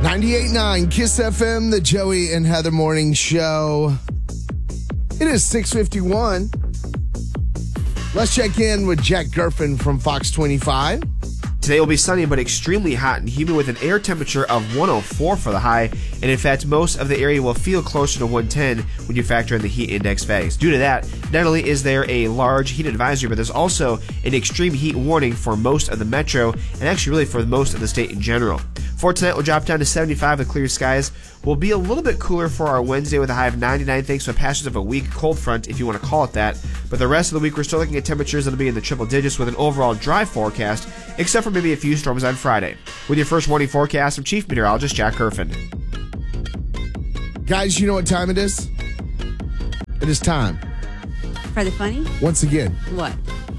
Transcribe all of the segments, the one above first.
98.9 Kiss FM, the Joey and Heather Morning Show. It is 6:51. Let's check in with Jack Gerfen from Fox 25. Today will be sunny but extremely hot and humid with an air temperature of 104 for the high. And in fact, most of the area will feel closer to 110 when you factor in the heat index values. Due to that, not only is there a large heat advisory, but there's also an extreme heat warning for most of the metro and actually really for most of the state in general. For tonight, we'll drop down to 75 with clear skies. We'll be a little bit cooler for our Wednesday with a high of 99 thanks to a passage of a weak cold front, if you want to call it that. But the rest of the week, we're still looking at temperatures that'll be in the triple digits with an overall dry forecast, except for maybe a few storms on Friday. With your first morning forecast, I'm Chief Meteorologist Jack Gerfen. Guys, you know what time it is? It is time. For the funny? Once again. What?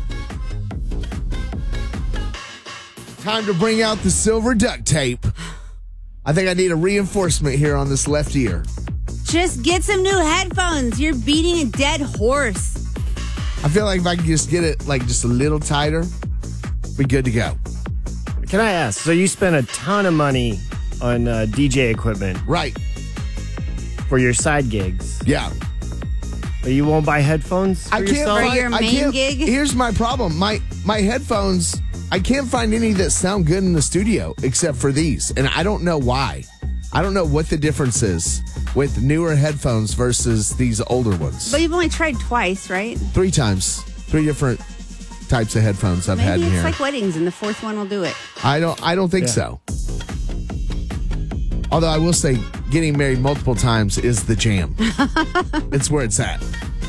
Time to bring out the silver duct tape. I think I need a reinforcement here on this left ear. Just get some new headphones. You're beating a dead horse. I feel like if I could just get it like just a little tighter, we're good to go. Can I ask, so you spent a ton of money on DJ equipment. Right. For your side gigs. Yeah. But you won't buy headphones for yourself? For your main gig? Here's my problem. My headphones, I can't find any that sound good in the studio except for these. And I don't know why. I don't know what the difference is with newer headphones versus these older ones. But you've only tried twice, right? 3 times. 3 different types of headphones I've had in Maybe here. it's like weddings and the fourth one will do it. I don't think so. Although I will say getting married multiple times is the jam. It's where it's at.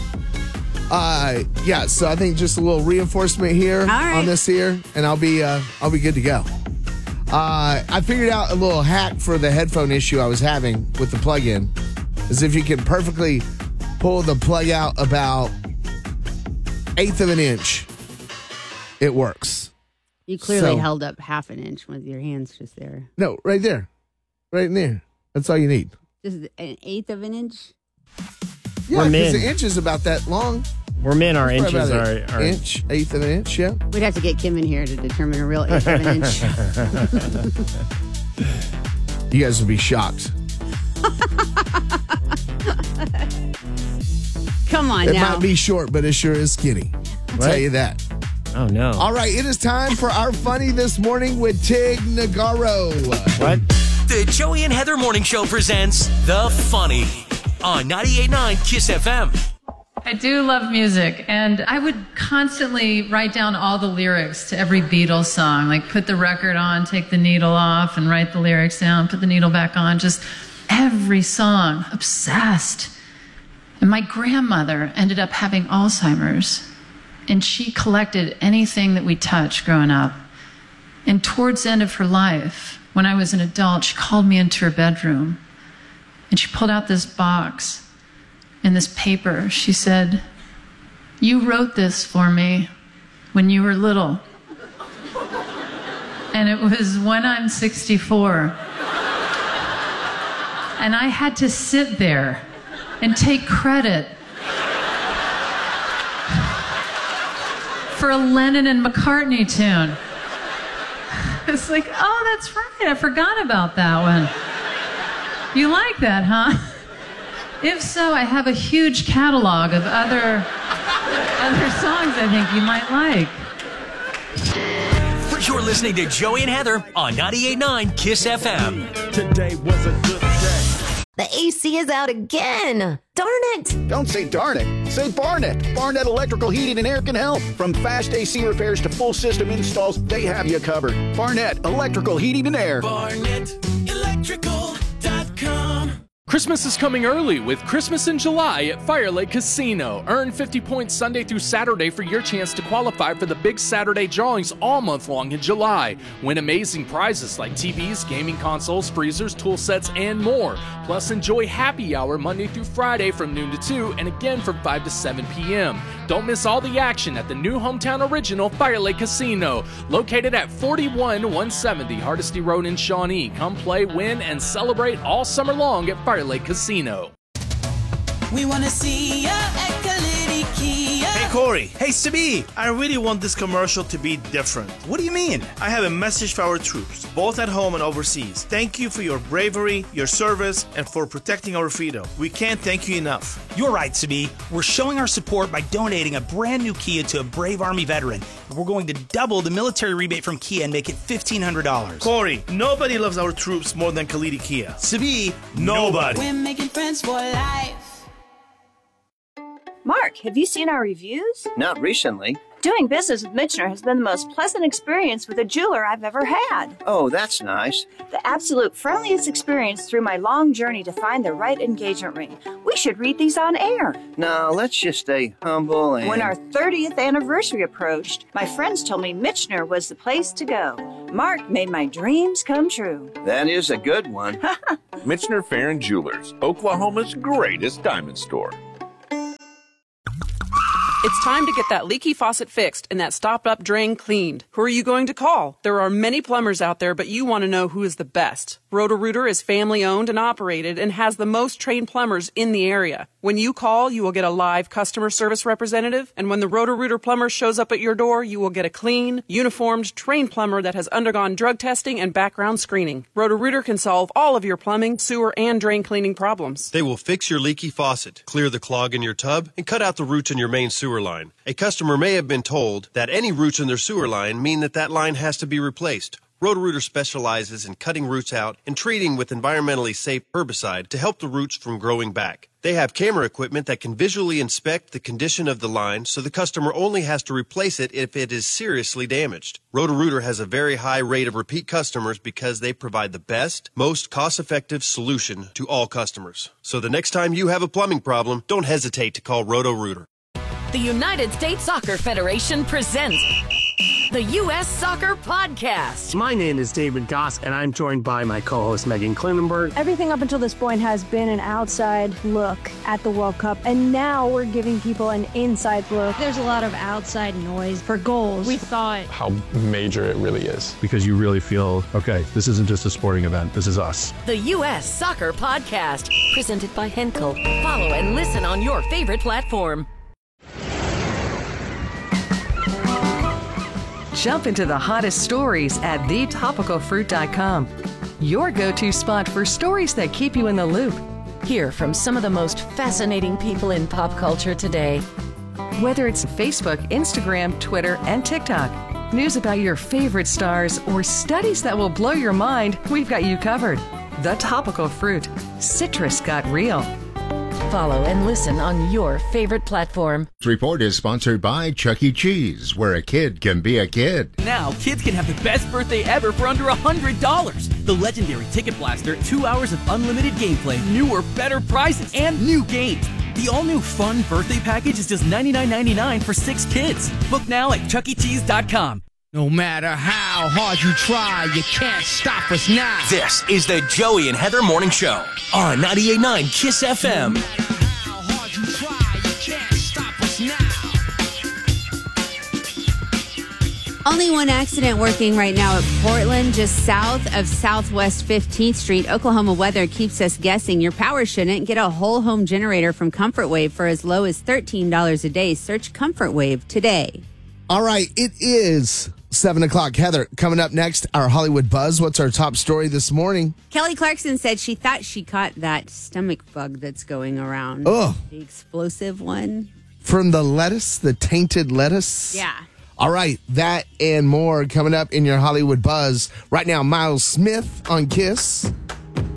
Yeah, so I think just a little reinforcement here on this here, and I'll be good to go. I figured out a little hack for the headphone issue I was having with the plug-in, is if you can perfectly pull the plug out about 1/8 of an inch, it works. You clearly held up 1/2 inch with your hands just there. No, right there. Right in there. That's all you need. Just 1/8 of an inch? Yeah, because the inch is about that long. We're men, our inches are... Inch, 1/8 of an inch, yeah. We'd have to get Kim in here to determine a real 1/8 of an inch. You guys would be shocked. Come on It now. might be short, but it sure is skinny. I'll tell you that. Oh, no. All right, it is time for our funny this morning with Tig Notaro. What? The Joey and Heather Morning Show presents The Funny on 98.9 Kiss FM. I do love music, and I would constantly write down all the lyrics to every Beatles song, like put the record on, take the needle off, and write the lyrics down, put the needle back on, just every song, obsessed. And my grandmother ended up having Alzheimer's, and she collected anything that we touched growing up. And towards the end of her life, when I was an adult, she called me into her bedroom, and she pulled out this box and this paper. She said, "You wrote this for me when you were little." And it was When I'm 64. And I had to sit there and take credit for a Lennon and McCartney tune. It's like, oh, that's right. I forgot about that one. You like that, huh? If so, I have a huge catalog of other songs I think you might like. You're listening to Joey and Heather on 98.9 Kiss FM. Today was a good day. The AC is out again. Darn it. Don't say darn it. Say Barnett. Barnett Electrical Heating and Air can help. From fast AC repairs to full system installs, they have you covered. Barnett Electrical Heating and Air. BarnettElectrical.com. Christmas is coming early with Christmas in July at Fire Lake Casino. Earn 50 points Sunday through Saturday for your chance to qualify for the big Saturday drawings all month long in July. Win amazing prizes like TVs, gaming consoles, freezers, tool sets, and more. Plus, enjoy happy hour Monday through Friday from noon to 2 and again from 5 to 7 p.m. Don't miss all the action at the new hometown original Fire Lake Casino, located at 41170 Hardesty Road in Shawnee. Come play, win, and celebrate all summer long at Fire Lake Casino. We want to see ya at Kalidi Kia. Hey, Corey. Hey, Sabi. I really want this commercial to be different. What do you mean? I have a message for our troops, both at home and overseas. Thank you for your bravery, your service, and for protecting our freedom. We can't thank you enough. You're right, Sabi. We're showing our support by donating a brand new Kia to a brave Army veteran. We're going to double the military rebate from Kia and make it $1,500. Corey, nobody loves our troops more than Khalidi Kia. Sabi, nobody. We're making friends for life. Mark, have you seen our reviews? Not recently. Doing business with Michener has been the most pleasant experience with a jeweler I've ever had. Oh, that's nice. The absolute friendliest experience through my long journey to find the right engagement ring. We should read these on air. No, let's just stay humble and... When our 30th anniversary approached, my friends told me Michener was the place to go. Mark made my dreams come true. That is a good one. Michener Farron Jewelers, Oklahoma's greatest diamond store. It's time to get that leaky faucet fixed and that stopped-up drain cleaned. Who are you going to call? There are many plumbers out there, but you want to know who is the best. Roto-Rooter is family-owned and operated and has the most trained plumbers in the area. When you call, you will get a live customer service representative, and when the Roto-Rooter plumber shows up at your door, you will get a clean, uniformed, trained plumber that has undergone drug testing and background screening. Roto-Rooter can solve all of your plumbing, sewer, and drain cleaning problems. They will fix your leaky faucet, clear the clog in your tub, and cut out the roots in your main sewer line. A customer may have been told that any roots in their sewer line mean that line has to be replaced. Roto-Rooter specializes in cutting roots out and treating with environmentally safe herbicide to help the roots from growing back. They have camera equipment that can visually inspect the condition of the line, so the customer only has to replace it if it is seriously damaged. Roto-Rooter has a very high rate of repeat customers because they provide the best, most cost-effective solution to all customers. So the next time you have a plumbing problem, don't hesitate to call Roto-Rooter. The United States Soccer Federation presents the U.S. Soccer Podcast. My name is David Goss, and I'm joined by my co-host Megan Klinenberg. Everything up until this point has been an outside look at the World Cup, and now we're giving people an inside look. There's a lot of outside noise for goals. We thought how major it really is, because you really feel, okay, this isn't just a sporting event, this is us. The U.S. Soccer Podcast, presented by Henkel. Follow and listen on your favorite platform. Jump into the hottest stories at thetopicalfruit.com. Your go-to spot for stories that keep you in the loop. Hear from some of the most fascinating people in pop culture today. Whether it's Facebook, Instagram, Twitter, and TikTok, news about your favorite stars, or studies that will blow your mind, we've got you covered. The Topical Fruit. Citrus got real. Follow and listen on your favorite platform. This report is sponsored by Chuck E. Cheese, where a kid can be a kid. Now, kids can have the best birthday ever for under $100. The legendary Ticket Blaster, 2 hours of unlimited gameplay, newer, better prizes, and new games. The all-new fun birthday package is just $99.99 for 6 kids. Book now at chuckecheese.com. No matter how hard you try, you can't stop us now. This is the Joey and Heather Morning Show on 98.9 KISS FM. No matter how hard you try, you can't stop us now. Only one accident working right now at Portland, just south of Southwest 15th Street. Oklahoma weather keeps us guessing. Your power shouldn't. Get a whole home generator from Comfort Wave for as low as $13 a day. Search Comfort Wave today. All right, it is 7 o'clock. Heather, coming up next, our Hollywood Buzz. What's our top story this morning? Kelly Clarkson said she thought she caught that stomach bug that's going around. Oh. The explosive one. From the lettuce, the tainted lettuce? Yeah. All right, that and more coming up in your Hollywood Buzz. Right now, Miles Smith on KISS.